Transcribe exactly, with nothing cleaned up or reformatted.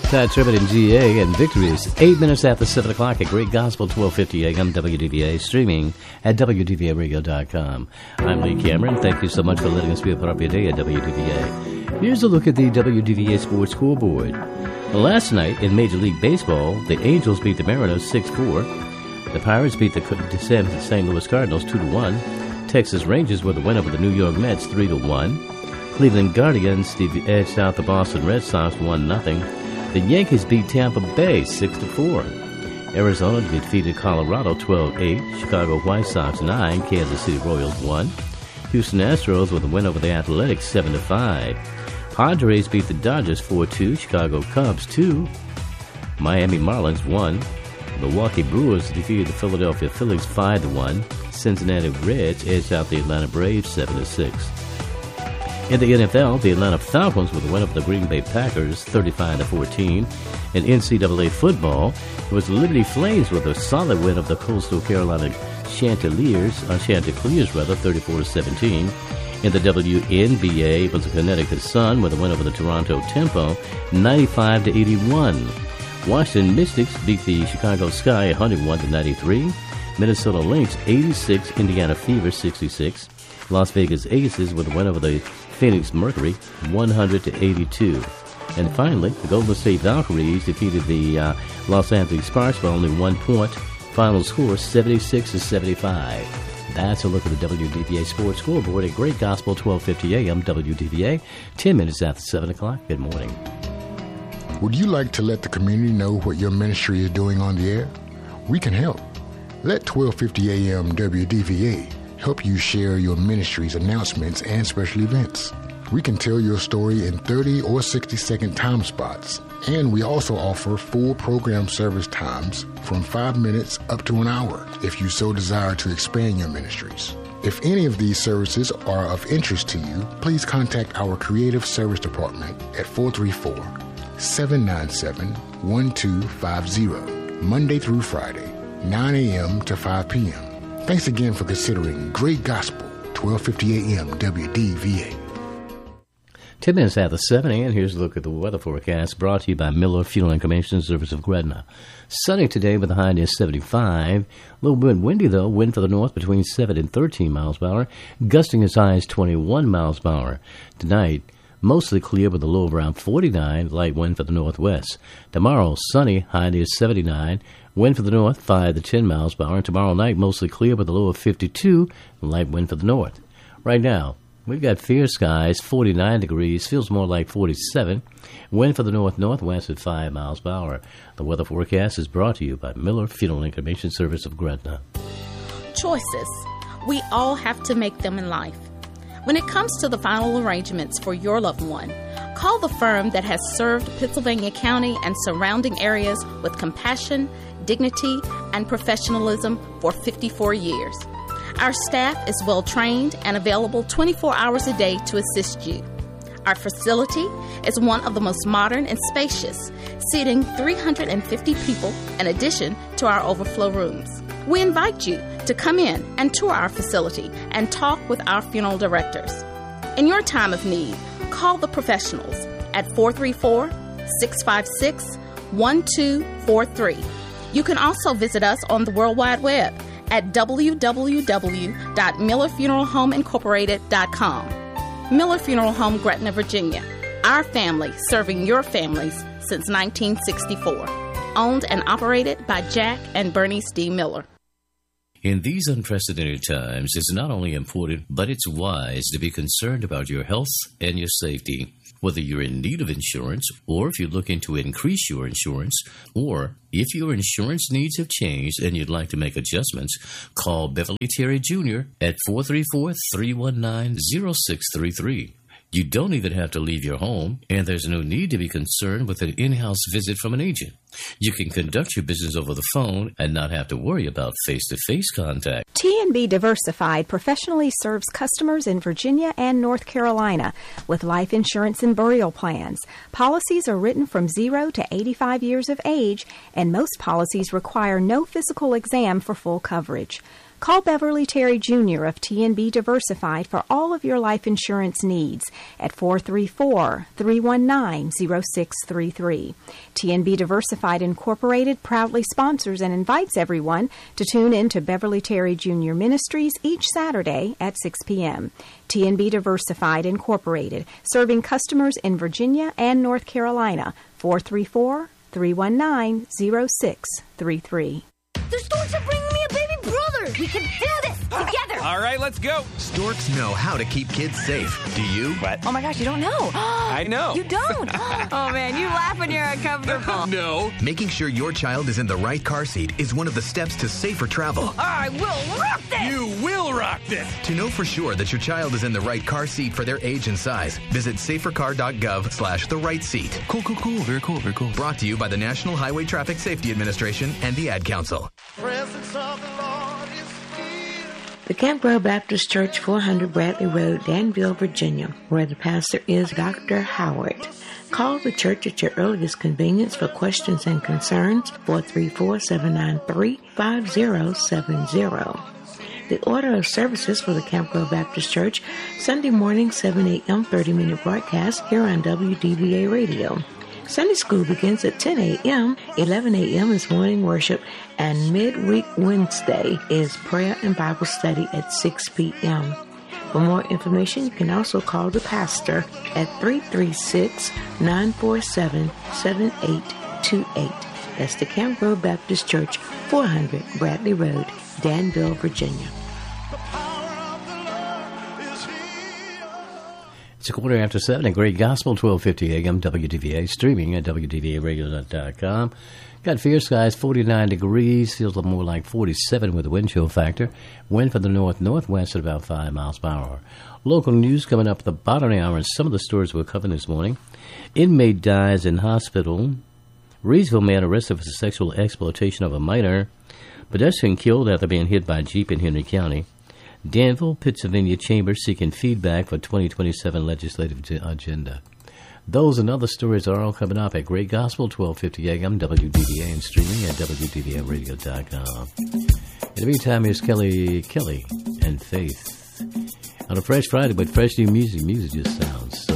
Todd Tribbett in G A, and victory is eight minutes after seven o'clock at Great Gospel, twelve fifty A M W D V A, streaming at W D V A radio dot com. I'm Lee Cameron. Thank you so much for letting us be a part of your day at W D V A. Here's a look at the W D V A Sports Scoreboard. Last night in Major League Baseball, the Angels beat the Mariners six four. The Pirates beat the Saint Louis Cardinals two to one. Texas Rangers were the winner over the New York Mets three to one. Cleveland Guardians edged out the Boston Red Sox one nothing. The Yankees beat Tampa Bay six to four. Arizona defeated Colorado twelve eight. Chicago White Sox nine. Kansas City Royals one. Houston Astros with a win over the Athletics seven to five. Padres beat the Dodgers four two. Chicago Cubs two. Miami Marlins one. Milwaukee Brewers defeated the Philadelphia Phillies five to one. Cincinnati Reds edged out the Atlanta Braves seven to six. In the N F L, the Atlanta Falcons with a win over the Green Bay Packers thirty-five to fourteen. In N C double A football, it was the Liberty Flames with a solid win of the Coastal Carolina Chanticleers, uh, Chanticleers rather, thirty-four to seventeen. In the W N B A, it was the Connecticut Sun with a win over the Toronto Tempo ninety-five to eighty-one. Washington Mystics beat the Chicago Sky one hundred one to ninety-three. Minnesota Lynx eighty-six, Indiana Fever sixty-six. Las Vegas Aces with a win over the Phoenix Mercury one hundred to eighty-two. And finally, the Golden State Valkyries defeated the uh, Los Angeles Sparks by only one point. Final score seventy-six to seventy-five. That's a look at the W D V A Sports Scoreboard at Great Gospel, twelve fifty A M W D V A, ten minutes after seven o'clock. Good morning. Would you like to let the community know what your ministry is doing on the air? We can help. Let twelve fifty A M W D V A help you share your ministry's announcements and special events. We can tell your story in thirty or sixty second time spots, and we also offer full program service times from five minutes up to an hour if you so desire to expand your ministries. If any of these services are of interest to you, please contact our Creative Service Department at four three four, seven nine seven, one two five zero, Monday through Friday, nine A M to five P M Thanks again for considering Great Gospel, twelve fifty A M W D V A. Ten minutes after seven, and here's a look at the weather forecast brought to you by Miller Fuel and Cremation Service of Gretna. Sunny today with a high near seventy-five. A little bit windy, though. Wind for the north between seven and thirteen miles per hour. Gusting as high as twenty-one miles per hour. Tonight, mostly clear with a low of around forty-nine. Light wind for the northwest. Tomorrow, sunny, high near seventy-nine. Wind for the north, five to ten miles per hour. And tomorrow night, mostly clear with a low of fifty-two. Light wind for the north. Right now, we've got fair skies, forty-nine degrees, feels more like forty-seven. Wind for the north-northwest at five miles per hour. The weather forecast is brought to you by Miller Funeral and Cremation Service of Gretna. Choices. We all have to make them in life. When it comes to the final arrangements for your loved one, call the firm that has served Pittsylvania County and surrounding areas with compassion, dignity, and professionalism for fifty-four years. Our staff is well trained and available twenty-four hours a day to assist you. Our facility is one of the most modern and spacious, seating three hundred fifty people in addition to our overflow rooms. We invite you to come in and tour our facility and talk with our funeral directors. In your time of need, call the professionals at four three four, six five six, one two four three. You can also visit us on the World Wide Web at w w w dot miller funeral home incorporated dot com. Miller Funeral Home, Gretna, Virginia. Our family serving your families since nineteen sixty-four. Owned and operated by Jack and Bernice D. Miller. In these unprecedented times, it's not only important, but it's wise to be concerned about your health and your safety. Whether you're in need of insurance, or if you're looking to increase your insurance, or if your insurance needs have changed and you'd like to make adjustments, call Beverly Terry Junior at four three four, three one nine, zero six three three. You don't even have to leave your home, and there's no need to be concerned with an in-house visit from an agent. You can conduct your business over the phone and not have to worry about face-to-face contact. T and B Diversified professionally serves customers in Virginia and North Carolina with life insurance and burial plans. Policies are written from zero to eighty-five years of age, and most policies require no physical exam for full coverage. Call Beverly Terry Junior of T N B Diversified for all of your life insurance needs at four three four, three one nine, zero six three three. T N B Diversified Incorporated proudly sponsors and invites everyone to tune in to Beverly Terry Junior Ministries each Saturday at six p.m. T N B Diversified Incorporated, serving customers in Virginia and North Carolina. four three four, three one nine, zero six three three. The storks are bringing me a baby brother. We can do this together. All right, let's go. Storks know how to keep kids safe. Do you? What? Oh my gosh, you don't know. I know. You don't. Oh man, you laugh when you're uncomfortable. No. Making sure your child is in the right car seat is one of the steps to safer travel. I will rock this. You will rock this. To know for sure that your child is in the right car seat for their age and size, visit safercar.gov slash the right seat. Cool, cool, cool. Very cool, very cool. Brought to you by the National Highway Traffic Safety Administration and the Ad Council. Presence of the Lord is here. The Campground Baptist Church, four hundred Bradley Road, Danville, Virginia, where the pastor is Doctor Howard. Call the church at your earliest convenience for questions and concerns, four three four, seven nine three, five zero seven zero. The order of services for the Campground Baptist Church, Sunday morning, seven a.m., thirty-minute broadcast here on W D V A Radio. Sunday school begins at ten a.m., eleven a.m. is morning worship, and midweek Wednesday is prayer and Bible study at six p.m. For more information, you can also call the pastor at three three six, nine four seven, seven eight two eight. That's the Campground Baptist Church, four hundred Bradley Road, Danville, Virginia. It's a quarter after seven at Great Gospel, twelve fifty a.m. W D V A, streaming at W D V A radio dot com. Got fair skies, forty-nine degrees, feels a little more like forty-seven with a wind chill factor. Wind from the north-northwest at about five miles per hour. Local news coming up at the bottom of the hour, and some of the stories we're covering this morning. Inmate dies in hospital. Reedsville man arrested for sexual exploitation of a minor. Pedestrian killed after being hit by a Jeep in Henry County. Danville, Pennsylvania Chamber seeking feedback for twenty twenty-seven legislative agenda. Those and other stories are all coming up at Great Gospel, twelve fifty a.m. W D V A, and streaming at W D V A radio dot com. In the meantime, here's Kelly Kelly and Faith on a fresh Friday with fresh new music. Music just sounds.